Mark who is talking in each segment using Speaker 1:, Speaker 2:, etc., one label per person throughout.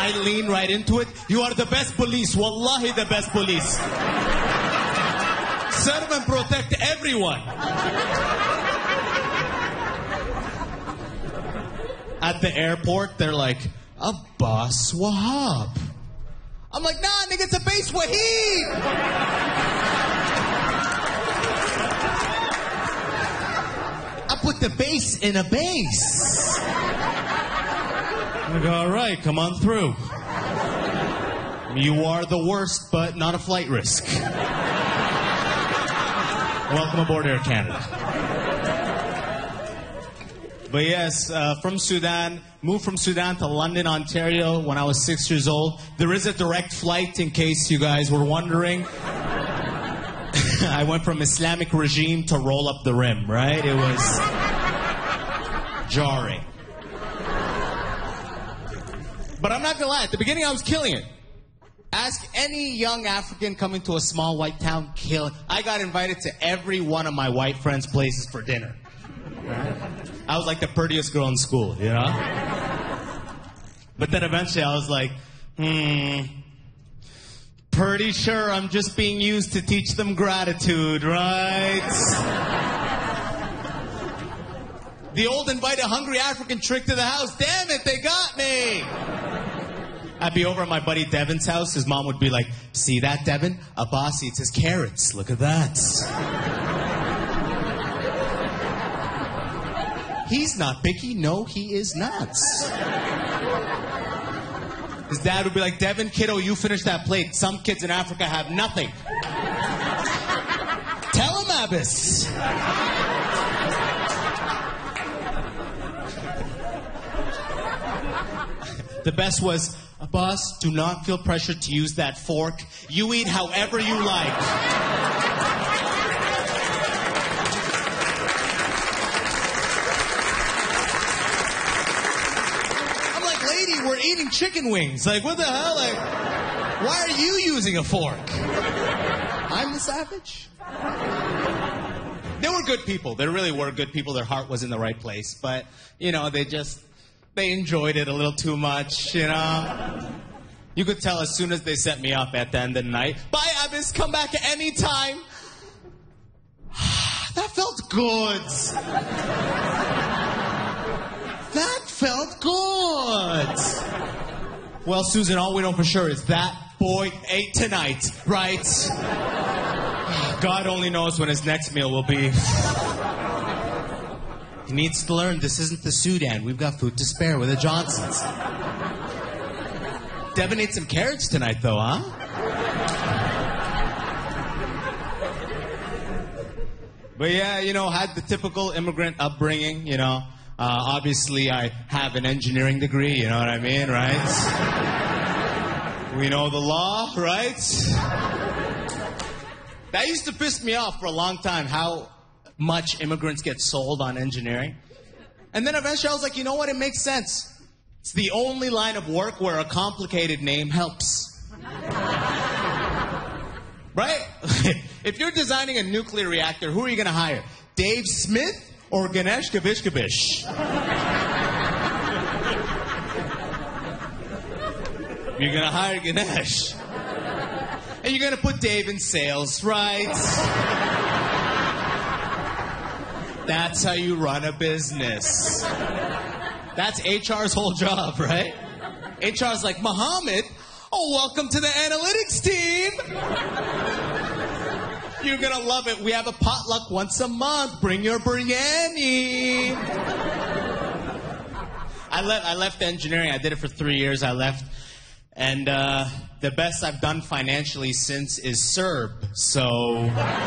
Speaker 1: I lean right into it. You are the best police. Wallahi, the best police. Serve and protect everyone. At the airport, they're like, Abbas Wahab. I'm like, nah, nigga, it's a base Wahib. I put the base in a base. I go, all right, come on through. You are the worst, but not a flight risk. Welcome aboard Air Canada. But yes, from Sudan, moved from Sudan to London, Ontario when I was 6 years old. There is a direct flight in case you guys were wondering. I went from Islamic regime to roll up the rim, right? It was jarring. But I'm not gonna lie, at the beginning I was killing it. Ask any young African coming to a small white town, kill it. I got invited to every one of my white friends' places for dinner. Right? I was like the prettiest girl in school, you know? But then eventually I was like, pretty sure I'm just being used to teach them gratitude, right? The old invite a hungry African trick to the house. Damn it, they got me! I'd be over at my buddy Devin's house. His mom would be like, see that, Devin? Abbas eats his carrots. Look at that. He's not picky. No, he is not. His dad would be like, Devin, kiddo, you finish that plate. Some kids in Africa have nothing. Tell him, Abbas. The best was, Abbas, do not feel pressured to use that fork. You eat however you like. I'm like, lady, we're eating chicken wings. Like, what the hell? Like, why are you using a fork? I'm the savage. They were good people. They really were good people. Their heart was in the right place. But, you know, they enjoyed it a little too much, you know? You could tell as soon as they set me up at the end of the night, bye, Abbas, come back at any time. That felt good. That felt good. Well, Susan, all we know for sure is that boy ate tonight, right? God only knows when his next meal will be. He needs to learn this isn't the Sudan. We've got food to spare with the Johnsons. Devin ate some carrots tonight, though, huh? But yeah, you know, had the typical immigrant upbringing, you know. Obviously, I have an engineering degree, you know what I mean, right? We know the law, right? That used to piss me off for a long time, how much immigrants get sold on engineering. And then eventually I was like, you know what? It makes sense. It's the only line of work where a complicated name helps. Right? If you're designing a nuclear reactor, who are you going to hire? Dave Smith or Ganesh Kavish? You're going to hire Ganesh. And you're going to put Dave in sales, right? That's how you run a business. That's HR's whole job, right? HR's like, Mohammed, oh, welcome to the analytics team. You're going to love it. We have a potluck once a month. Bring your biryani. I left engineering. I did it for 3 years. I left. And the best I've done financially since is Serb. So...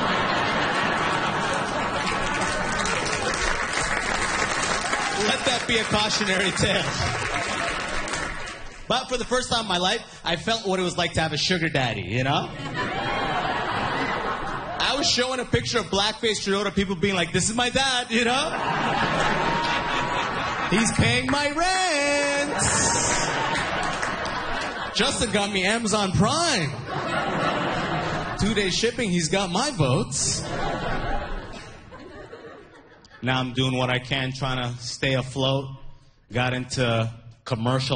Speaker 1: let that be a cautionary tale. But for the first time in my life, I felt what it was like to have a sugar daddy, you know? I was showing a picture of blackface Trudeau to people being like, this is my dad, you know? He's paying my rent. Justin got me Amazon Prime. 2-day shipping, he's got my votes. Now I'm doing what I can, trying to stay afloat. Got into commercial